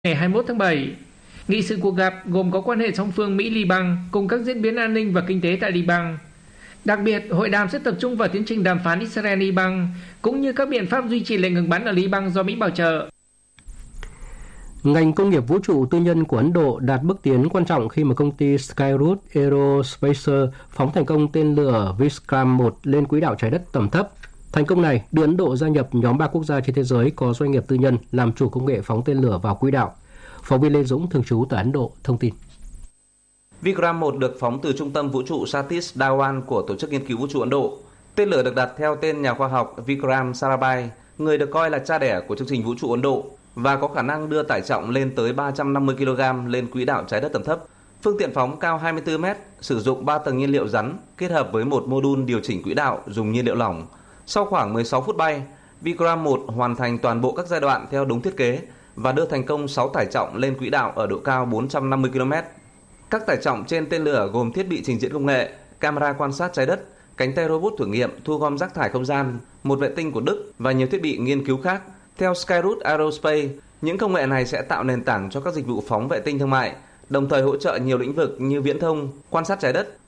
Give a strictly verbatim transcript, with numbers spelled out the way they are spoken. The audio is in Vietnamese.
Ngày hai mươi mốt tháng bảy, nghị sự cuộc gặp gồm có quan hệ song phương Mỹ-Liban cùng các diễn biến an ninh và kinh tế tại Liban. Đặc biệt, hội đàm sẽ tập trung vào tiến trình đàm phán Israel-Liban cũng như các biện pháp duy trì lệnh ngừng bắn ở Liban do Mỹ bảo trợ. Ngành công nghiệp vũ trụ tư nhân của Ấn Độ đạt bước tiến quan trọng khi mà công ty Skyroot Aerospace phóng thành công tên lửa Vikram một lên quỹ đạo trái đất tầm thấp. Thành công này đưa Ấn Độ gia nhập nhóm ba quốc gia trên thế giới có doanh nghiệp tư nhân làm chủ công nghệ phóng tên lửa vào quỹ đạo. Phóng viên Lê Dũng thường trú tại Ấn Độ thông tin. Vikram một được phóng từ trung tâm vũ trụ Satish Dhawan của Tổ chức Nghiên cứu Vũ trụ Ấn Độ. Tên lửa được đặt theo tên nhà khoa học Vikram Sarabhai, người được coi là cha đẻ của chương trình vũ trụ Ấn Độ, và có khả năng đưa tải trọng lên tới ba trăm năm mươi ki lô gam lên quỹ đạo trái đất tầm thấp. Phương tiện phóng cao hai mươi tư mét, sử dụng ba tầng nhiên liệu rắn kết hợp với một mô đun điều chỉnh quỹ đạo dùng nhiên liệu lỏng. Sau khoảng mười sáu phút bay, Vikram một hoàn thành toàn bộ các giai đoạn theo đúng thiết kế và đưa thành công sáu tải trọng lên quỹ đạo ở độ cao bốn trăm năm mươi ki lô mét. Các tải trọng trên tên lửa gồm thiết bị trình diễn công nghệ, camera quan sát trái đất, cánh tay robot thử nghiệm thu gom rác thải không gian, một vệ tinh của Đức và nhiều thiết bị nghiên cứu khác. Theo Skyroot Aerospace, những công nghệ này sẽ tạo nền tảng cho các dịch vụ phóng vệ tinh thương mại, đồng thời hỗ trợ nhiều lĩnh vực như viễn thông, quan sát trái đất